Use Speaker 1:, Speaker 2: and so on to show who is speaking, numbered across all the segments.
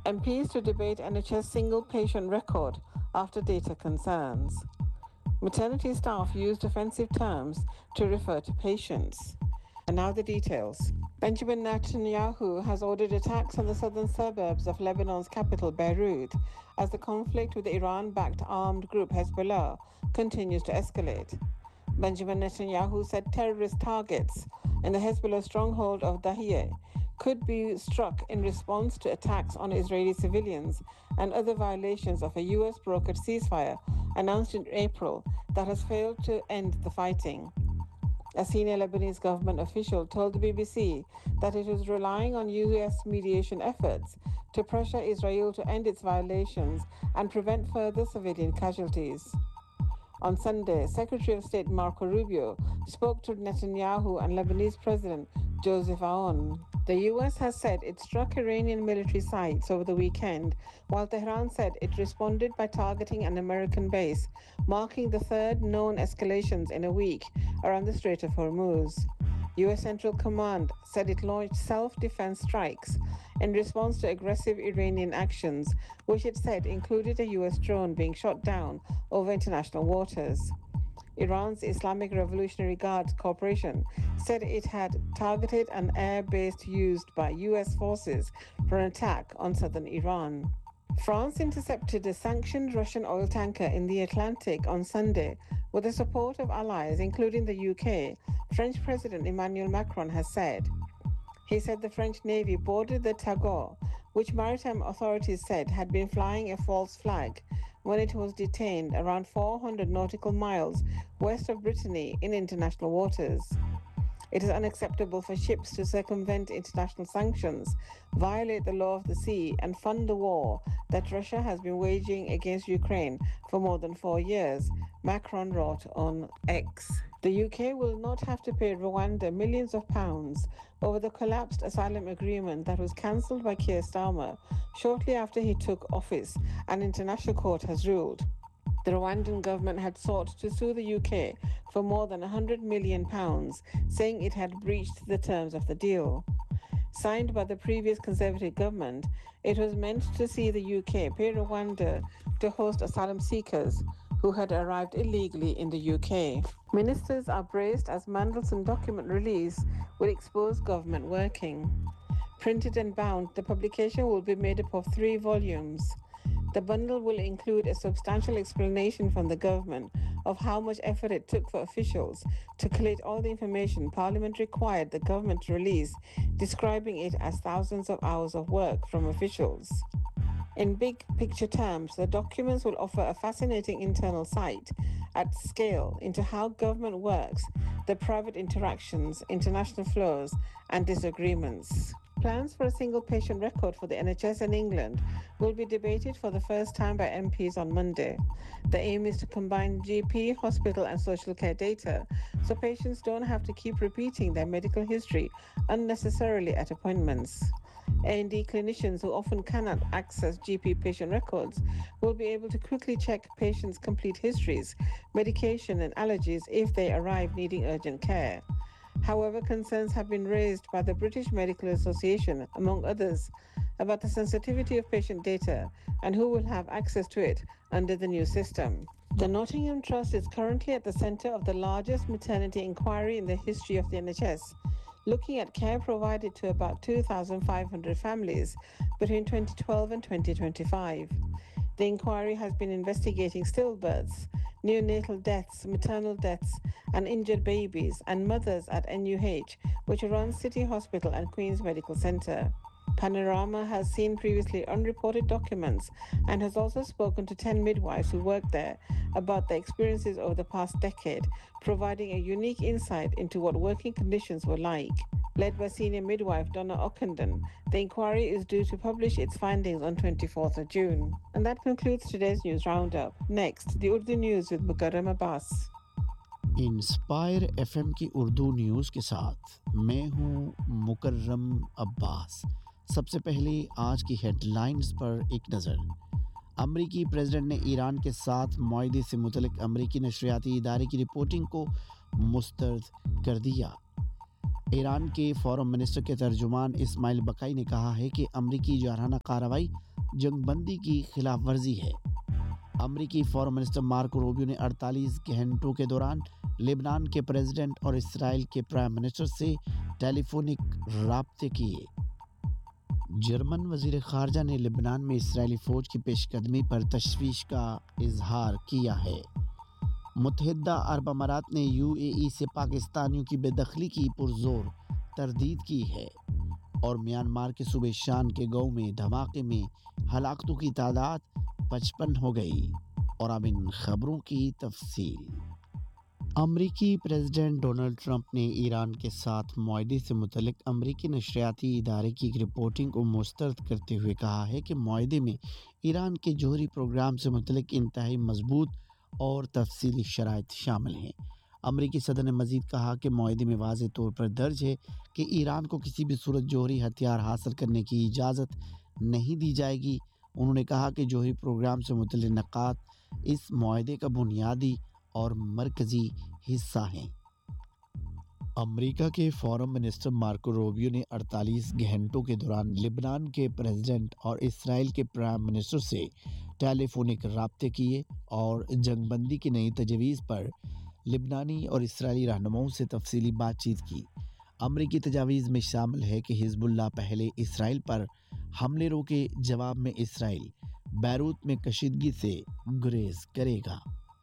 Speaker 1: MPs to debate NHS single patient record after data concerns. Maternity staff used offensive terms to refer to patients. And now the details. Benjamin Netanyahu has ordered attacks on the southern suburbs of Lebanon's capital, Beirut, as the conflict with the Iran-backed armed group Hezbollah continues to escalate. Benjamin Netanyahu said terrorist targets in the Hezbollah stronghold of Dahiyeh could be struck in response to attacks on Israeli civilians and other violations of a US-brokered ceasefire announced in April that has failed to end the fighting. A senior Lebanese government official told the BBC that it was relying on US mediation efforts to pressure Israel to end its violations and prevent further civilian casualties. On Sunday, Secretary of State Marco Rubio spoke to Netanyahu and Lebanese President Joseph Aoun. The US has said it struck Iranian military sites over the weekend, while Tehran said it responded by targeting an American base, marking the third known escalations in a week around the Strait of Hormuz. US Central Command said it launched self-defense strikes in response to aggressive Iranian actions, which it said included a US drone being shot down over international waters. Iran's Islamic Revolutionary Guards Corporation said it had targeted an air base used by US forces for an attack on southern Iran. France intercepted a sanctioned Russian oil tanker in the Atlantic on Sunday with the support of allies, including the UK, French President Emmanuel Macron has said. He said the French Navy boarded the Tagore, which maritime authorities said had been flying a false flag when it was detained around 400 nautical miles west of Brittany in international waters. It is unacceptable for ships to circumvent international sanctions, violate the law of the sea, and fund the war that Russia has been waging against Ukraine for more than 4 years, Macron wrote on X. The UK will not have to pay Rwanda millions of pounds over the collapsed asylum agreement that was cancelled by Keir Starmer shortly after he took office, an international court has ruled. The Rwandan government had sought to sue the UK for more than £100 million, saying it had breached the terms of the deal. Signed by the previous Conservative government, it was meant to see the UK pay Rwanda to host asylum seekers who had arrived illegally in the UK. Ministers are braced as Mandelson document release will expose government working. Printed and bound, the publication will be made up of 3 volumes. The bundle will include a substantial explanation from the government of how much effort it took for officials to collate all the information Parliament required the government to release, describing it as thousands of hours of work from officials. In big picture terms, the documents will offer a fascinating internal sight at scale into how government works, the private interactions, international flows, and disagreements. Plans for a single patient record for the NHS in England will be debated for the first time by MPs on Monday. The aim is to combine GP, hospital, and social care data so patients don't have to keep repeating their medical history unnecessarily at appointments. A&E clinicians who often cannot access GP patient records will be able to quickly check patients' complete histories, medication, and allergies if they arrive needing urgent care. However, concerns have been raised by the British Medical Association, among others, about the sensitivity of patient data and who will have access to it under the new system. The Nottingham Trust is currently at the centre of the largest maternity inquiry in the history of the NHS, looking at care provided to about 2,500 families between 2012 and 2025. The inquiry has been investigating stillbirths, neonatal deaths, maternal deaths, and injured babies and mothers at NUH, which runs City Hospital and Queen's Medical Centre. Panorama has seen previously unreported documents and has also spoken to 10 midwives who work there about their experiences over the past decade, providing a unique insight into what working conditions were like. Led by senior midwife Donna Ockenden, the inquiry is due to publish its findings on 24th of June. And that concludes today's news roundup. Next, the Urdu news with Mukarram Abbas.
Speaker 2: Inspire FM की Urdu news के साथ मैं हूं मुकर्रम अब्बास। सबसे पहले आज की headlines पर एक नज़र। अमरीकी प्रेसिडेंट ने ईरान के साथ मुआहदे से मुतल्लिक अमरीकी नशरियाती इदारे की रिपोर्टिंग को मुस्तरद कर दिया। ईरान के फॉरेन मिनिस्टर के तर्जुमान इस्माइल बकाई ने कहा है कि अमरीकी जारहाना कार्रवाई جنگ بندی کی خلاف ورزی ہے۔ امریکی فارن منسٹر مارکو روبیو نے 48 گھنٹوں کے دوران لبنان کے پریزیڈنٹ اور اسرائیل کے پرائم منسٹر سے ٹیلی فونک رابطے کیے۔ جرمن وزیر خارجہ نے لبنان میں اسرائیلی فوج کی پیش قدمی پر تشویش کا اظہار کیا ہے۔ متحدہ عرب امارات نے UAE سے پاکستانیوں کی بے دخلی کی پرزور تردید کی ہے، اور میانمار کے صوبے شان کے گاؤں میں دھماکے میں ہلاکتوں کی تعداد 55 ہو گئی۔ اور اب ان خبروں کی تفصیل۔ امریکی پریزیڈنٹ ڈونلڈ ٹرمپ نے ایران کے ساتھ معاہدے سے متعلق امریکی نشریاتی ادارے کی ایک رپورٹنگ کو مسترد کرتے ہوئے کہا ہے کہ معاہدے میں ایران کے جوہری پروگرام سے متعلق انتہائی مضبوط اور تفصیلی شرائط شامل ہیں۔ امریکی صدر نے مزید کہا کہ معاہدے میں واضح طور پر درج ہے کہ ایران کو کسی بھی صورت جوہری ہتھیار حاصل کرنے کی اجازت نہیں دی جائے گی۔ انہوں نے کہا کہ جوہری پروگرام سے متعلق نکات اس معاہدے کا بنیادی اور مرکزی حصہ ہیں۔ امریکہ کے فارن منسٹر مارکو روبیو نے 48 گھنٹوں کے دوران لبنان کے پریزیڈنٹ اور اسرائیل کے پرائم منسٹر سے ٹیلی فونک رابطے کیے اور جنگ بندی کی نئی تجویز پر لبنانی اور اسرائیلی رہنماؤں سے تفصیلی بات چیت کی۔ امریکی تجاویز میں شامل ہے کہ حزب اللہ پہلے اسرائیل پر حملے روکے، جواب میں اسرائیل بیروت میں کشیدگی سے گریز کرے گا۔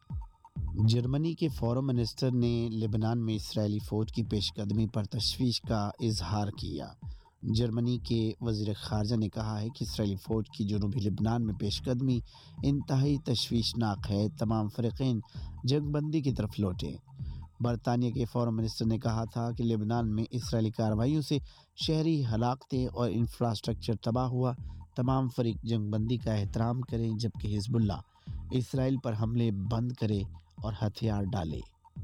Speaker 2: جرمنی کے فارن منسٹر نے لبنان میں اسرائیلی فوج کی پیش قدمی پر تشویش کا اظہار کیا۔ جرمنی کے وزیر خارجہ نے کہا ہے کہ اسرائیلی فوج کی جنوبی لبنان میں پیش قدمی انتہائی تشویشناک ہے، تمام فریقین جنگ بندی کی طرف لوٹیں۔ برطانیہ کے فارن منسٹر نے کہا تھا کہ لبنان میں اسرائیلی کارروائیوں سے شہری ہلاکتیں اور انفراسٹرکچر تباہ ہوا، تمام فریق جنگ بندی کا احترام کریں جبکہ حزب اللہ اسرائیل پر حملے بند کرے اور ہتھیار ڈالے۔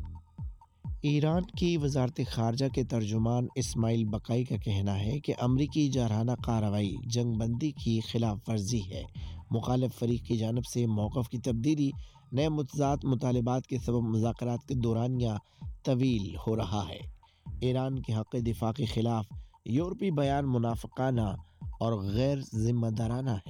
Speaker 2: ایران کی وزارت خارجہ کے ترجمان اسماعیل بقائی کا کہنا ہے کہ امریکی جارحانہ کارروائی جنگ بندی کی خلاف ورزی ہے۔ مخالف فریق کی جانب سے موقف کی تبدیلی نئے متضاد مطالبات کے سبب مذاکرات کے دورانیہ طویل ہو رہا ہے۔ ایران کے حق دفاع کے خلاف یورپی بیان منافقانہ اور غیر ذمہ دارانہ ہے۔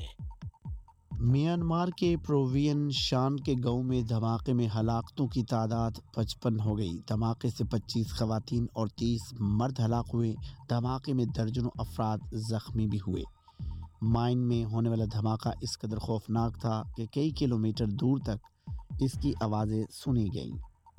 Speaker 2: میانمار کے پرووین شان کے گاؤں میں دھماکے میں ہلاکتوں کی تعداد 55 ہو گئی۔ دھماکے سے 25 خواتین اور 30 مرد ہلاک ہوئے۔ دھماکے میں درجنوں افراد زخمی بھی ہوئے۔ مائن میں ہونے والا دھماکہ اس قدر خوفناک تھا کہ کئی کلومیٹر دور تک اس کی آوازیں سنی گئیں۔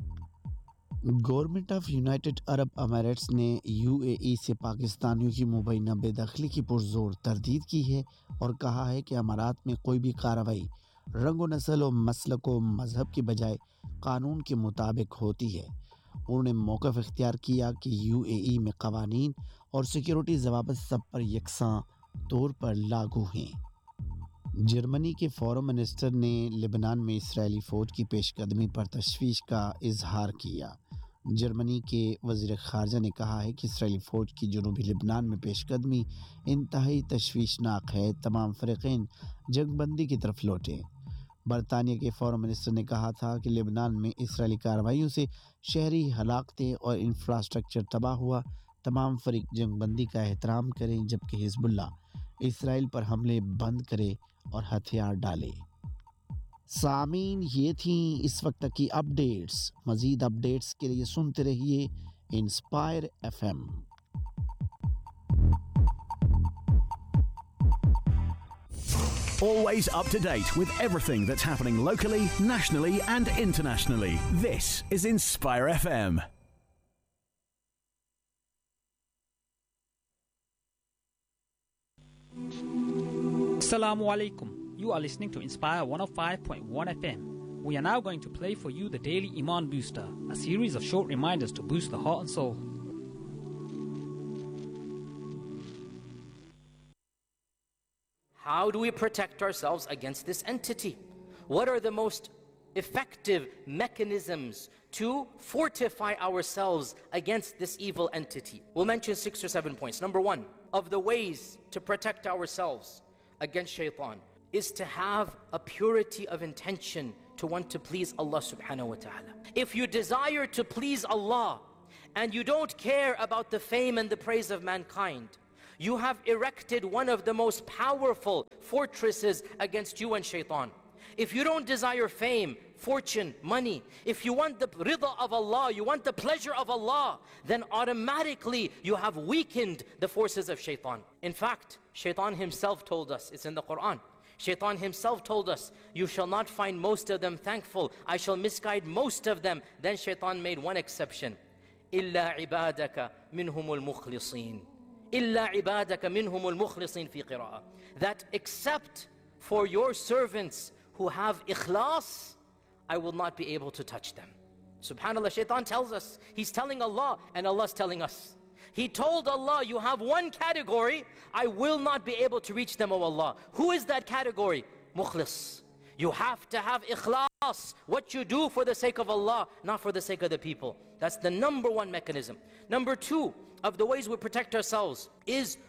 Speaker 2: گورنمنٹ آف یونائٹڈ عرب امارٹس نے UAE سے پاکستانیوں کی مبینہ بے دخلی کی پرزور تردید کی ہے اور کہا ہے کہ امارات میں کوئی بھی کارروائی رنگ و نسل و مسلک و مذہب کی بجائے قانون کے مطابق ہوتی ہے۔ انہوں نے موقف اختیار کیا کہ UAE میں قوانین اور سیکیورٹی ضوابط سب پر یکساں طور پر لاگو ہیں۔ جرمنی کے فارن منسٹر نے لبنان میں اسرائیلی فوج کی پیش قدمی پر تشویش کا اظہار کیا۔ جرمنی کے وزیر خارجہ نے کہا ہے کہ اسرائیلی فوج کی جنوبی لبنان میں پیش قدمی انتہائی تشویشناک ہے، تمام فریقین جنگ بندی کی طرف لوٹیں۔ برطانیہ کے فارن منسٹر نے کہا تھا کہ لبنان میں اسرائیلی کارروائیوں سے شہری ہلاکتیں اور انفراسٹرکچر تباہ ہوا، تمام فریق جنگ بندی کا احترام کریں جبکہ حزب اللہ اسرائیل پر حملے بند کرے اور ہتھیار ڈالے۔ سامعین، یہ تھیں اس وقت کی اپڈیٹس۔ مزید اپڈیٹس کے لیے سنتے رہیے inspire FM۔
Speaker 3: Always up to date with everything that's happening locally, nationally and internationally. This is Inspire FM.
Speaker 4: Assalamu alaikum. You are listening to Inspire 105.1 FM. We are now going to play for you the Daily Iman Booster, a series of short reminders to boost the heart and soul.
Speaker 5: How do we protect ourselves against this entity? What are the most effective mechanisms to fortify ourselves against this evil entity? We'll mention 6 or 7 points. Number 1, of the ways to protect ourselves against shaitan is to have a purity of intention to want to please Allah subhanahu wa ta'ala. If you desire to please Allah and you don't care about the fame and the praise of mankind, You have erected one of the most powerful fortresses against you and shaitan. If you don't desire fame, fortune, money, if you want the rida of Allah, you want the pleasure of Allah, then automatically you have weakened the forces of shaitan. In fact, shaitan himself told us, it's in the Quran, shaitan himself told us, you shall not find most of them thankful, I shall misguide most of them. Then shaitan made one exception. إِلَّا عِبَادَكَ مِنْهُمُ الْمُخْلِصِينَ إِلَّا عِبَادَكَ مِنْهُمُ الْمُخْلِصِينَ فِي قِرَاءَةٍ. That except for your servants who have ikhlas, I will not be able to touch them. SubhanAllah, shaitan tells us, he's telling Allah and Allah's telling us. He told Allah, you have one category, I will not be able to reach them, O Allah. Who is that category? Mukhlis. You have to have ikhlas, what you do for the sake of Allah, not for the sake of the people. That's the number one mechanism. Number two of the ways we protect ourselves is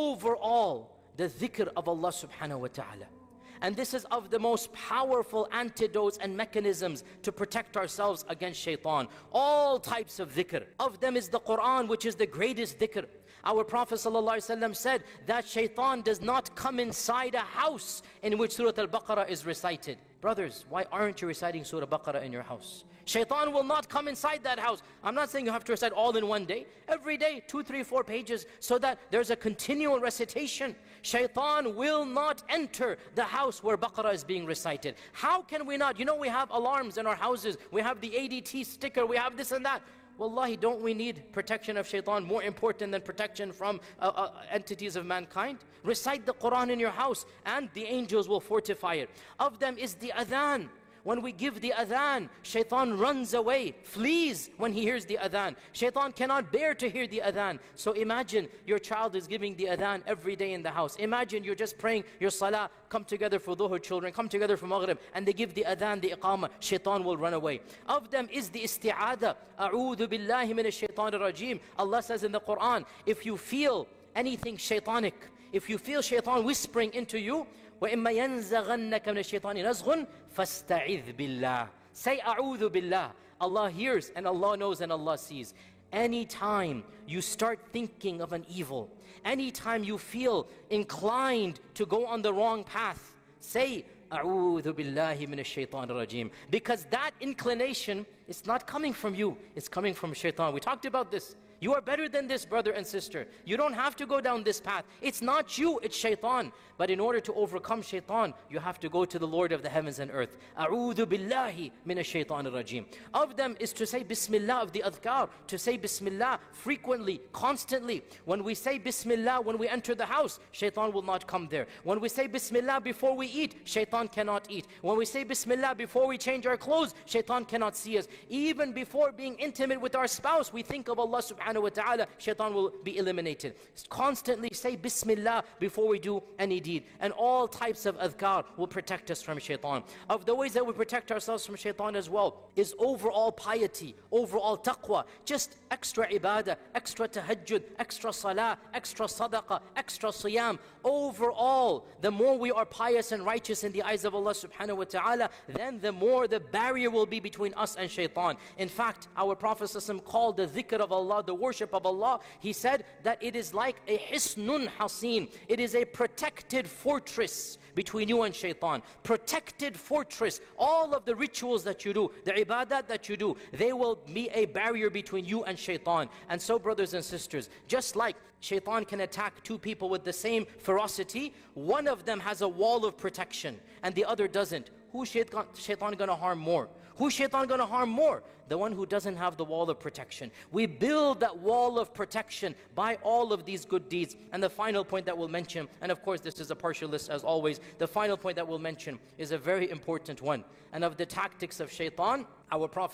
Speaker 5: overall the dhikr of Allah subhanahu wa ta'ala. And this is of the most powerful antidotes and mechanisms to protect ourselves against shaitan. All types of dhikr. Of them is the Quran, which is the greatest dhikr. Our Prophet ﷺ said that shaitan does not come inside a house in which Surah Al-Baqarah is recited. Brothers, why aren't you reciting Surah Al-Baqarah in your house? Shaitan will not come inside that house. I'm not saying you have to recite all in one day. Every day, 2, 3, 4 pages, so that there's a continual recitation. Shaitan will not enter the house where Baqarah is being recited. How can we not? You know, we have alarms in our houses. We have the ADT sticker. We have this and that. Wallahi, don't we need protection of shaitan more important than protection from entities of mankind? Recite the Quran in your house and the angels will fortify it. Of them is the adhan. When we give the adhan, shaitan runs away, flees when he hears the adhan. Shaitan cannot bear to hear the adhan. So imagine your child is giving the adhan every day in the house. Imagine you're just praying your salah, come together for dhuhr, children, come together for maghrib, and they give the adhan, the iqamah, shaitan will run away. Of them is the isti'adah. A'udhu billahi minash shaitanir rajim. Allah says in the Quran, if you feel anything shaitanic, if you feel shaitan whispering into you, وَإِمَّا يَنزَغَنَّكَ مِنَ الشَّيْطَانِ نَزْغٌ فَاسْتَعِذْ بِاللَّهِ. Say أَعُوذُ بِاللَّهِ. Allah hears and Allah knows and Allah sees. Anytime you start thinking of an evil, anytime you feel inclined to go on the wrong path, say أَعُوذُ بِاللَّهِ مِنَ الشَّيْطَانِ الرَّجِيمِ. Because that inclination is not coming from you, it's coming from shaitan. We talked about this. You are better than this, brother and sister. You don't have to go down this path. It's not you, it's shaitan. But in order to overcome shaitan, you have to go to the Lord of the heavens and earth. A'udhu billahi minash shaitanir rajim. Of them is to say Bismillah of the adhkar, to say Bismillah frequently, constantly. When we say Bismillah when we enter the house, shaitan will not come there. When we say Bismillah before we eat, shaitan cannot eat. When we say Bismillah before we change our clothes, shaitan cannot see us. Even before being intimate with our spouse, we think of Allah subhanahu wa ta'ala, shaitan will be eliminated. Constantly say Bismillah before we do any deed. And all types of adhkar will protect us from shaitan. Of the ways that we protect ourselves from shaitan as well is overall piety, overall taqwa, just extra ibadah, extra tahajjud, extra salah, extra sadaqah, extra siyam. Overall, the more we are pious and righteous in the eyes of Allah subhanahu wa ta'ala, then the more the barrier will be between us and shaitan. In fact, our Prophet ﷺ called the dhikr of Allah, the worship of Allah, he said that it is like a hisnun hasin. It is a protected fortress between you and shaitan. Protected fortress. All of the rituals that you do, the ibadat that you do, they will be a barrier between you and shaitan. And so, brothers and sisters, just like shaitan can attack two people with the same ferocity, one of them has a wall of protection and the other doesn't. Who's shaitan gonna harm more? Who's shaitan gonna harm more? The one who doesn't have the wall of protection. We build that wall of protection by all of these good deeds. And the final point that we'll mention, and of course this is a partial list as always, the final point that we'll mention is a very important one. And of the tactics of shaitan, our Prophet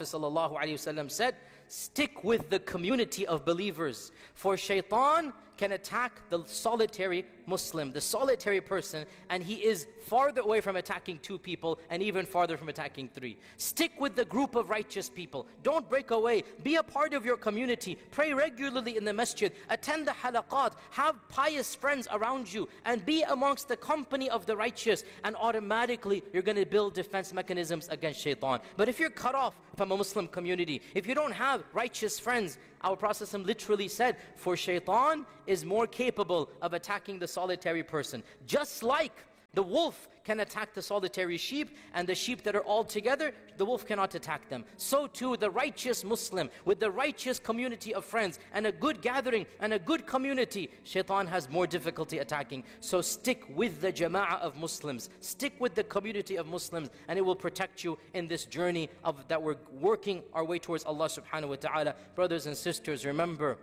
Speaker 5: ﷺ said, stick with the community of believers. For shaitan can attack the solitary Muslim, the solitary person, and he is farther away from attacking two people and even farther from attacking three. Stick with the group of righteous people. Don't break away. Be a part of your community. Pray regularly in the masjid. Attend the halaqat. Have pious friends around you and be amongst the company of the righteous, and automatically you're going to build defense mechanisms against shaitan. But if you're cut off from a Muslim community, if you don't have righteous friends, Our Prophet literally said, for shaitan is more capable of attacking the solitary person. Just like the wolf can attack the solitary sheep, and the sheep that are all together, the wolf cannot attack them. So too, the righteous Muslim with the righteous community of friends and a good gathering and a good community, shaitan has more difficulty attacking. So stick with the jama'ah of Muslims, stick with the community of Muslims, and it will protect you in this journey of that we're working our way towards Allah subhanahu wa ta'ala. Brothers and sisters, remember,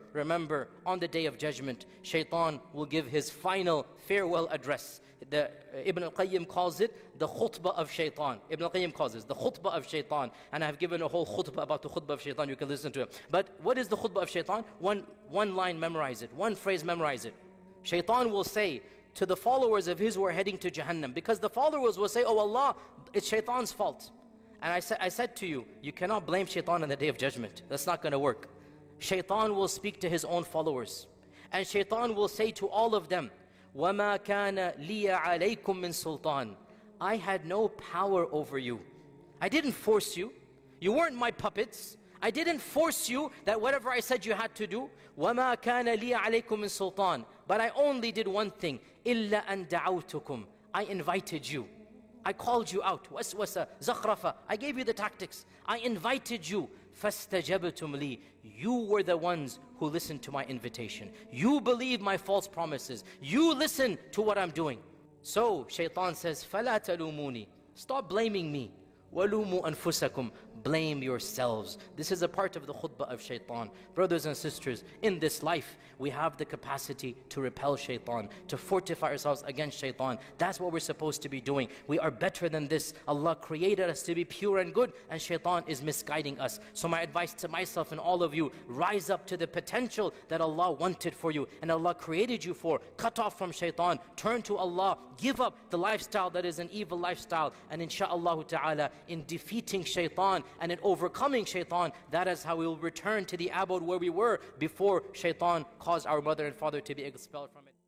Speaker 5: on the Day of Judgment, shaitan will give his final farewell address. Ibn al-Qayyim calls it the khutbah of shaitan. Ibn al-Qayyim calls it the khutbah of shaitan. And I have given a whole khutbah about the khutbah of shaitan. You can listen to it. But what is the khutbah of shaitan? One line, memorize it. One phrase, memorize it. Shaitan will say to the followers of his who are heading to Jahannam, because the followers will say, oh Allah, it's shaitan's fault. And I said to you, you cannot blame shaitan on the Day of Judgment. That's not going to work. Shaitan will speak to his own followers. And shaitan will say to all of them, وَمَا كَانَ لِيَ عَلَيْكُم مِّن سُلْطَانٍ. I had no power over you. I didn't force you. You weren't my puppets. I didn't force you that whatever I said you had to do. وَمَا كَانَ لِيَ عَلَيْكُم مِّن سُلْطَانٍ. But I only did one thing. إِلَّا أَن دَعَوْتُكُمْ. I invited you. I called you out. Waswasa, zakhrafa. I gave you the tactics. I invited you. فَاسْتَجَبْتُمْ لِي. You were the ones who listened to my invitation. You believe my false promises. You listen to what I'm doing. So shaitan says, فَلَا تَلُومُونِي. Stop blaming me. وَلُومُوا أَنفُسَكُمْ. Blame yourselves. This is a part of the khutbah of shaitan. Brothers and sisters, in this life, we have the capacity to repel shaitan, to fortify ourselves against shaitan. That's what we're supposed to be doing. We are better than this. Allah created us to be pure and good, and shaitan is misguiding us. So my advice to myself and all of you, rise up to the potential that Allah wanted for you and Allah created you for. Cut off from shaitan, turn to Allah, give up the lifestyle that is an evil lifestyle, and insha'Allah ta'ala, in defeating shaitan and in overcoming shaitan, that is how we will return to the abode where we were before shaitan caused our mother and father to be expelled from it.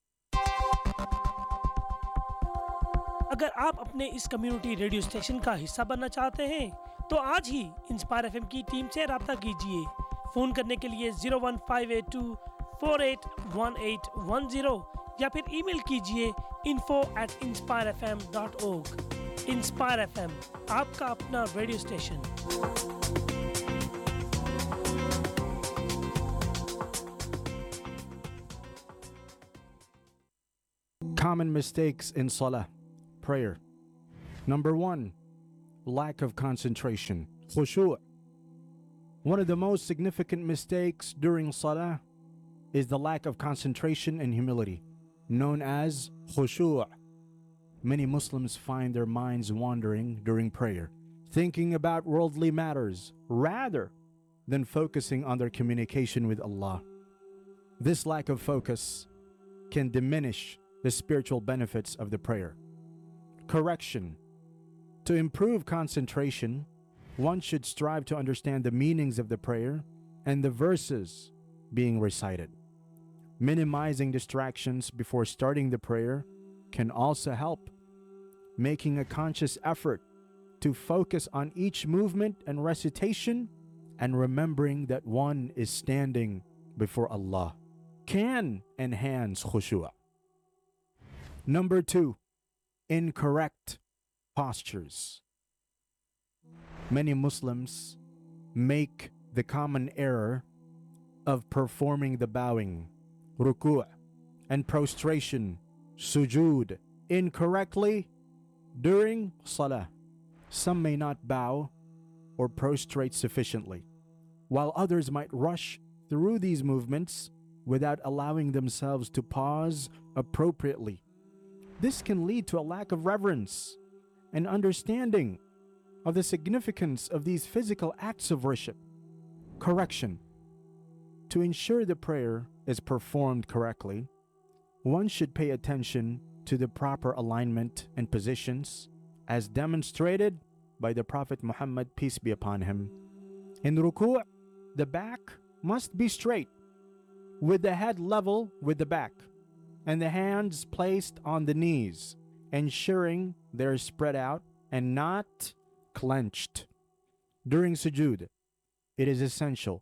Speaker 6: अगर आप अपने इस community radio station का हिस्सा बनना चाहते हैं तो आज ही इंस्पायर एफएम की टीम से राब्ता कीजिए। फोन करने के लिए 01582 481810 या फिर ईमेल कीजिए info@inspirefm.org। इंस्पायर एफएम, आपका अपना radio station.
Speaker 7: Common mistakes in Salah, prayer. Number 1, lack of concentration, khushu'. One of the most significant mistakes during Salah is the lack of concentration and humility, known as khushu'. Many Muslims find their minds wandering during prayer, thinking about worldly matters rather than focusing on their communication with Allah. This lack of focus can diminish the spiritual benefits of the prayer. Correction. To improve concentration, one should strive to understand the meanings of the prayer and the verses being recited. Minimizing distractions before starting the prayer can also help. Making a conscious effort to focus on each movement and recitation and remembering that one is standing before Allah can enhance khushu'. Number 2, incorrect postures. Many Muslims make the common error of performing the bowing, ruku', and prostration, sujood, incorrectly during salah. Some may not bow or prostrate sufficiently, while others might rush through these movements without allowing themselves to pause appropriately. This can lead to a lack of reverence and understanding of the significance of these physical acts of worship. Correction. To ensure the prayer is performed correctly, one should pay attention to the proper alignment and positions as demonstrated by the Prophet Muhammad, peace be upon him. In ruku', the back must be straight, with the head level with the back, and the hands placed on the knees, ensuring they're spread out and not clenched. During sujood, it is essential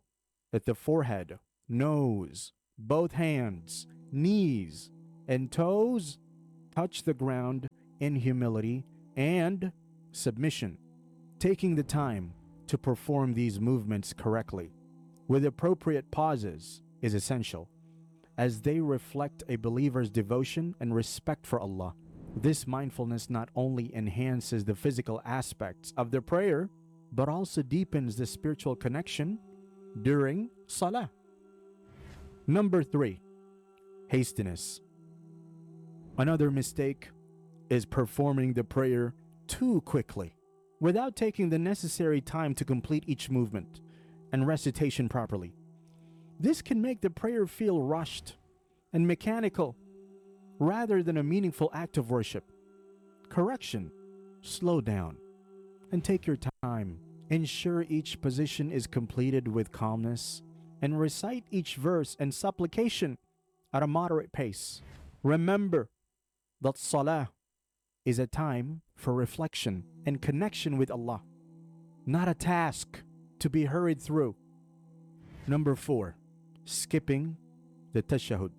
Speaker 7: that the forehead, nose, both hands, knees, and toes touch the ground in humility and submission. Taking the time to perform these movements correctly with appropriate pauses is essential, as they reflect a believer's devotion and respect for Allah. This mindfulness not only enhances the physical aspects of the prayer, but also deepens the spiritual connection during salah. Number 3, hastiness. Another mistake is performing the prayer too quickly, without taking the necessary time to complete each movement and recitation properly. This can make the prayer feel rushed and mechanical rather than a meaningful act of worship. Correction: slow down and take your time. Ensure each position is completed with calmness and recite each verse and supplication at a moderate pace. Remember that salah is a time for reflection and connection with Allah, not a task to be hurried through. Number 4, skipping the tashahhud.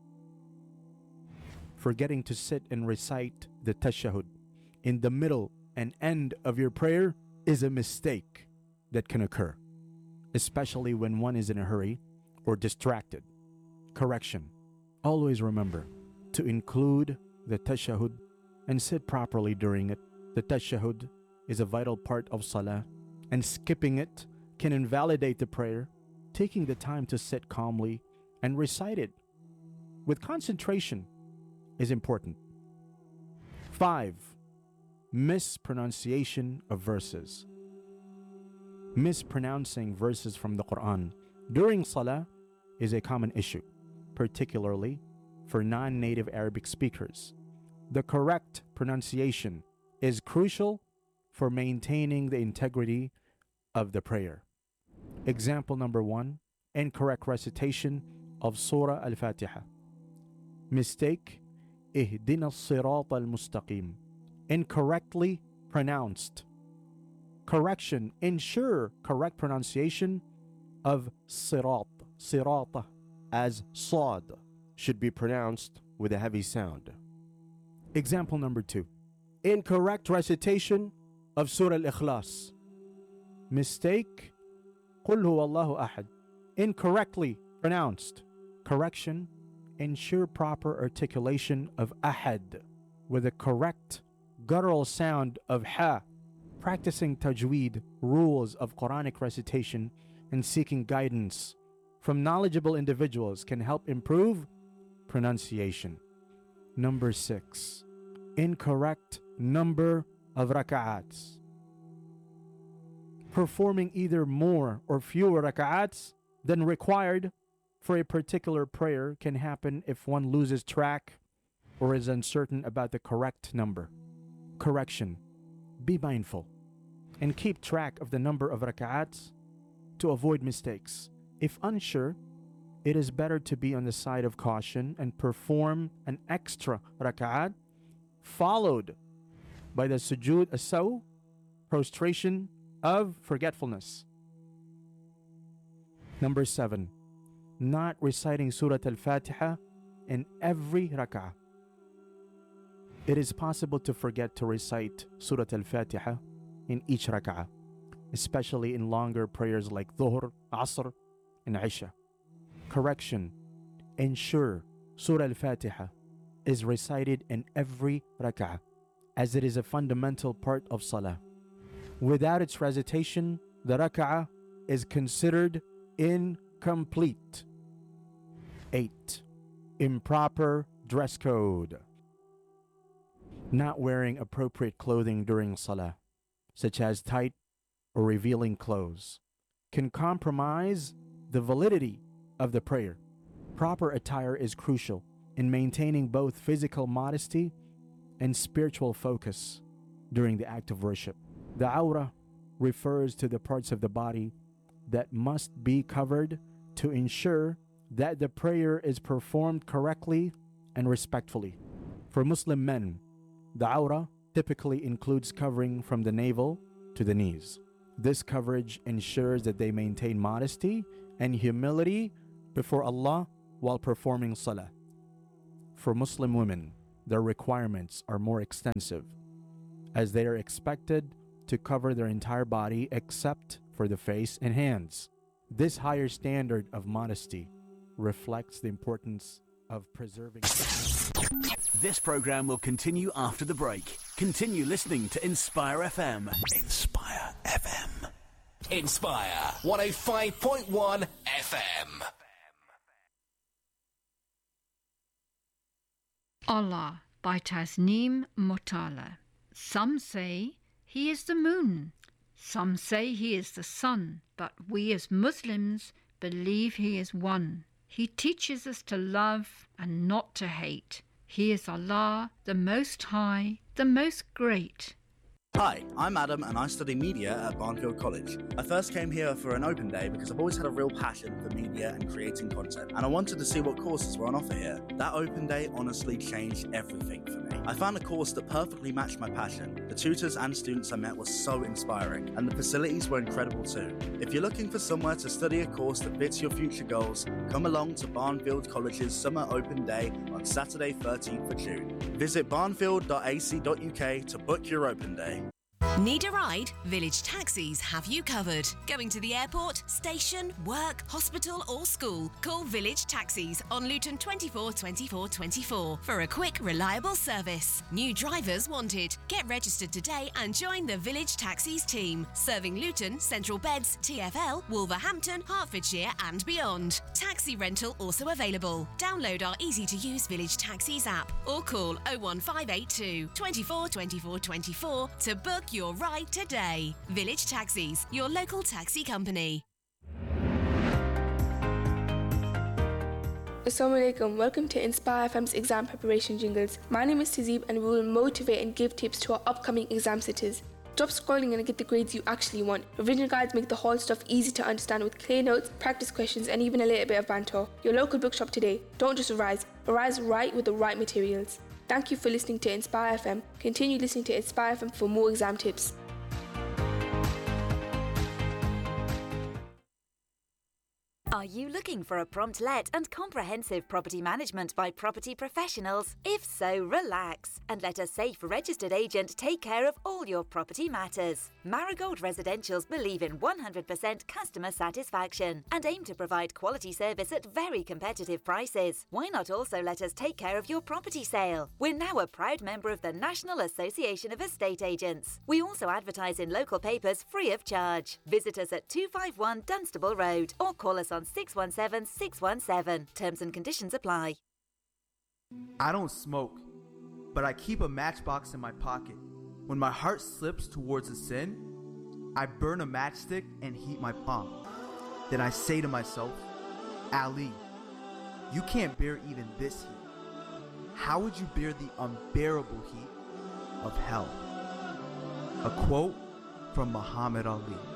Speaker 7: Forgetting to sit and recite the tashahhud in the middle and end of your prayer is a mistake that can occur, especially when one is in a hurry or distracted. Correction: always remember to include the tashahhud and sit properly during it. The tashahhud is a vital part of salah, and skipping it can invalidate the prayer. Taking the time to sit calmly and recite it with concentration is important. 5, mispronunciation of verses. Mispronouncing verses from the Quran during salah is a common issue, particularly for non-native Arabic speakers. The correct pronunciation is crucial for maintaining the integrity of the prayer. Example number 1, incorrect recitation of Surah Al-Fatiha. Mistake: Ihdina as-sirat al-mustaqim. Incorrectly pronounced. Correction: ensure correct pronunciation of sirat. Sirata, as sad, should be pronounced with a heavy sound. Example number 2, incorrect recitation of Surah Al-Ikhlas. Mistake: Qul huwa Allahu ahad. Incorrectly pronounced. Correction: ensure proper articulation of ahad with a correct guttural sound of ha. Practicing tajweed rules of Quranic recitation and seeking guidance from knowledgeable individuals can help improve pronunciation. Number 6, incorrect number of raka'ats. Performing either more or fewer raka'ats than required for a particular prayer can happen if one loses track or is uncertain about the correct number. Correction: be mindful and keep track of the number of raka'ats to avoid mistakes. If unsure, it is better to be on the side of caution and perform an extra raka'at followed by the sujood as-saw, prostration of forgetfulness. Number 7, not reciting Surah Al-Fatiha in every rak'ah. It is possible to forget to recite Surah Al-Fatiha in each rak'ah, especially in longer prayers like Dhuhr, Asr, and Isha. Correction: ensure Surah Al-Fatiha is recited in every rak'ah, as it is a fundamental part of Salah. Without its recitation, the rak'ah is considered incomplete. 8, improper dress code. Not wearing appropriate clothing during Salah, such as tight or revealing clothes, can compromise the validity of the prayer. Proper attire is crucial in maintaining both physical modesty and spiritual focus during the act of worship. The awrah refers to the parts of the body that must be covered to ensure that the prayer is performed correctly and respectfully. For Muslim men, the awrah typically includes covering from the navel to the knees. This coverage ensures that they maintain modesty and humility before Allah while performing salah. For Muslim women, their requirements are more extensive, as they are expected to cover their entire body except for the face and hands. This higher standard of modesty reflects the importance of preserving.
Speaker 3: This program will continue after the break. Continue listening to Inspire FM. Inspire FM.
Speaker 8: Inspire 105.1 FM.
Speaker 9: Allah by Tasneem Motala. Some say he is the moon. Some say he is the sun. But we as Muslims believe he is one. He teaches us to love and not to hate. He is Allah, the Most High, the Most Great.
Speaker 10: Hi, I'm Adam and I study media at Barnfield College. I first came here for an open day because I've always had a real passion for media and creating content, and I wanted to see what courses were on offer here. That open day honestly changed everything for me. I found a course that perfectly matched my passion. The tutors and students I met were so inspiring, and the facilities were incredible too. If you're looking for somewhere to study a course that fits your future goals, come along to Barnfield College's Summer Open Day on Saturday 13th of June. Visit barnfield.ac.uk to book your open day.
Speaker 11: Need a ride? Village Taxis have you covered. Going to the airport, station, work, hospital or school? Call Village Taxis on Luton 24 24 24 for a quick, reliable service. New drivers wanted. Get registered today and join the Village Taxis team, serving Luton, Central Beds, TfL, Wolverhampton, Hertfordshire and beyond. Taxi rental also available. Download our easy-to-use Village Taxis app or call 01582 24 24 24 to book your ride today. Village Taxis, your local taxi company.
Speaker 12: Assalamu alaikum. Welcome to Inspire FM's exam preparation jingles. My name is Tazib and we will motivate and give tips to our upcoming exam sitters. Stop scrolling and get the grades you actually want. Revision guides make the whole stuff easy to understand with clear notes, practice questions and even a little bit of banter. Your local bookshop today. Don't just revise right with the right materials. Thank you for listening to Inspire FM. Continue listening to Inspire FM for more exam tips.
Speaker 13: Are you looking for a prompt let and comprehensive property management by property professionals? If so, relax and let a safe registered agent take care of all your property matters. Marigold Residentials believe in 100% customer satisfaction and aim to provide quality service at very competitive prices. Why not also let us take care of your property sale? We're now a proud member of the National Association of Estate Agents. We also advertise in local papers free of charge. Visit us at 251 Dunstable Road or call us on 617 617. Terms and conditions apply.
Speaker 14: I don't smoke, but I keep a matchbox in my pocket. When my heart slips towards a sin, I burn a matchstick and heat my palm. Then I say to myself, Ali, you can't bear even this heat. How would you bear the unbearable heat of hell? A quote from Muhammad Ali.